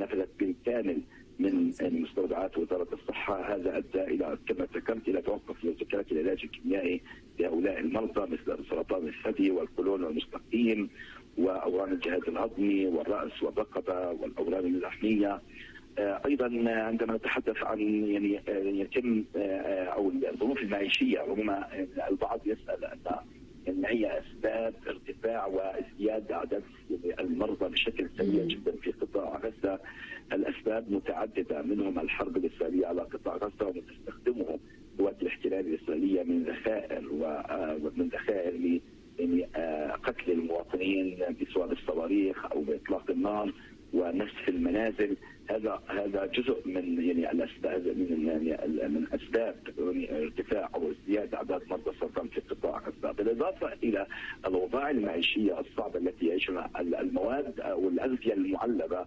استفادت بالكامل من مستودعات وزارة الصحة. هذا أدى إلى كما ذكرت إلى توقف وكالات العلاج الكيميائي لهؤلاء المرضى مثل سرطان الثدي والقولون والمستقيم وأورام الجهاز الهضمي والرأس والرقبة والأورام اللحمية. ايضا عندما نتحدث عن يعني يتم او الظروف المعيشيه، ربما البعض يسال ان هي اسباب ارتفاع وازدياد اعداد المرضى بشكل سريع جدا في قطاع غزه. الاسباب متعدده، منهم الحرب الاسرائيليه على قطاع غزه وما تستخدمه قوات الاحتلال الاسرائيليه من ذخائر ومن ذخائر يعني قتل المواطنين بسواء الصواريخ او باطلاق النار ونسف المنازل. هذا جزء من يعني الاسباب من اسباب ارتفاع او ازدياد اعداد مرضى السرطان في قطاع غزه، بالاضافه الى الاوضاع المعيشيه الصعبه التي يعيشها. المواد والاغذيه المعلبه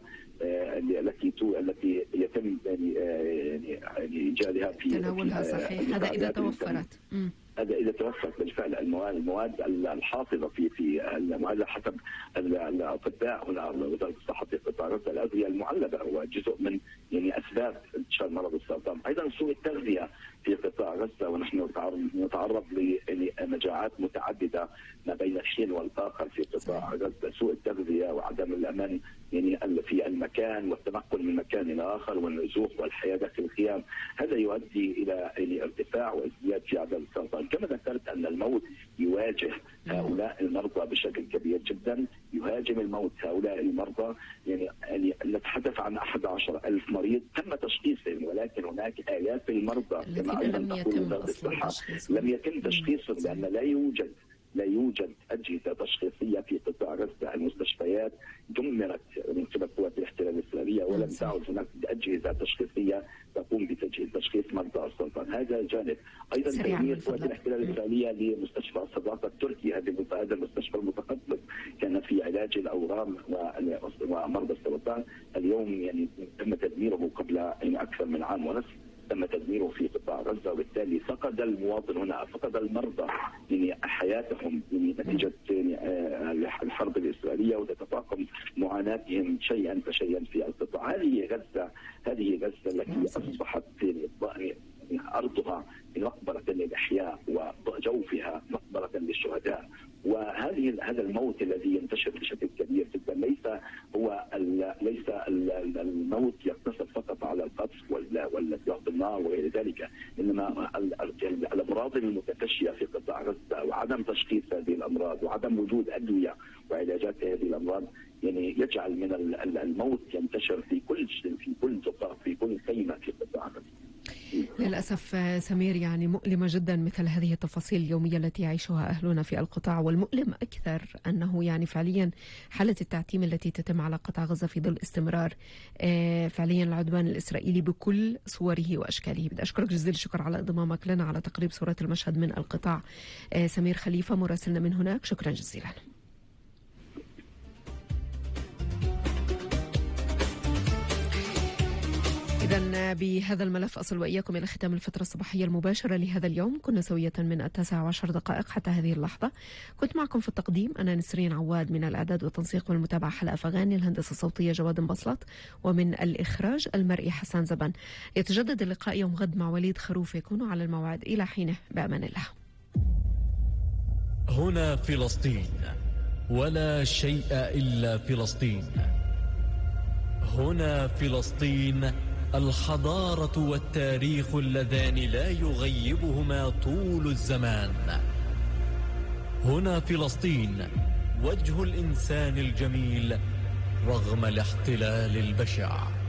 التي يتم يعني ايجادها في تناولها، صحيح، هذا اذا توفرت. هذا اذا توفرت بالفعل المواد الحافظه في المعلبه حسب الاطباء هنا وزاره الصحه في قطاع غزه. الاغذيه المعلبه هو جزء من يعني اسباب انتشار مرض السرطان. ايضا سوء التغذيه في قطاع غزه، ونحن نتعرض لمجاعات متعدده ما بين الحين والاخر في قطاع غزه. سوء التغذيه وعدم الامان يعني في المكان والتنقل من مكان الى اخر والنزوح والحياه داخل الخيام، هذا يؤدي الى ارتفاع وازدياد في اعداد السرطان. كما ذكرت ان الموت يواجه هؤلاء المرضى بشكل كبير جدا، يهاجم الموت هؤلاء المرضى. يعني نتحدث عن 11,000 مريض تم تشخيصهم، ولكن هناك آلاف المرضى كما ايضا تقول وزاره الصحه لم يتم تشخيصهم لان لا يوجد أجهزة تشخيصية في قطاع غزة. المستشفيات دمرت من قبل قوات الاحتلال الإسرائيلية ولم تعد هناك أجهزة تشخيصية تقوم بتشخيص مرضى السرطان. هذا جانب. أيضا تدمير قوات الاحتلال الإسرائيلية لمستشفى الصداقة التركي، هذا المستشفى المتخصص كان في علاج الأورام ومرضى السرطان. اليوم يعني تم تدميره قبل يعني أكثر من عام ونصف، تم تدميره في قطاع غزة، وبالتالي فقد المواطن هنا، فقد المرضى يعني حياتهم نتيجة الحرب الإسرائيلية، وتتفاقم معاناتهم شيئا فشيئا في القطاع. هذه غزة التي أصبحت أرضها مقبرة للأحياء وجوفها مقبرة للشهداء. هذا الموت الذي ينتشر بشكل كبير جدا ليس الموت يقتصر فقط على القذف والاطلاق بالنار وغير ذلك، انما الامراض المتفشيه في قطاع غزه وعدم تشخيص هذه الامراض وعدم وجود ادويه وعلاجات هذه الامراض يعني يجعل من الموت ينتشر في كل زقاق في كل خيمه في قطاع غزه. للأسف سمير، يعني مؤلمة جدا مثل هذه التفاصيل اليومية التي يعيشها أهلنا في القطاع، والمؤلم أكثر أنه يعني فعليا حالة التعتيم التي تتم على قطاع غزة في ظل استمرار فعليا العدوان الإسرائيلي بكل صوره وأشكاله. بدي أشكرك جزيل الشكر على انضمامك لنا على تقريب صورة المشهد من القطاع. سمير خليفة مراسلنا من هناك، شكرا جزيلا. إذن بهذا الملف أصل وإياكم إلى ختام الفترة الصباحية المباشرة لهذا اليوم. كنا سوية من 19:10 حتى هذه اللحظة. كنت معكم في التقديم أنا نسرين عواد، من الإعداد والتنسيق والمتابعة حلقة فغاني، الهندسة الصوتية جواد بصلت، ومن الإخراج المرئي حسان زبن. يتجدد اللقاء يوم غد مع وليد خروف. يكونوا على الموعد إلى حينه، بأمان الله. هنا فلسطين، ولا شيء إلا فلسطين. هنا فلسطين، الحضارة والتاريخ اللذان لا يغيبهما طول الزمان. هنا فلسطين، وجه الإنسان الجميل رغم الاحتلال البشع.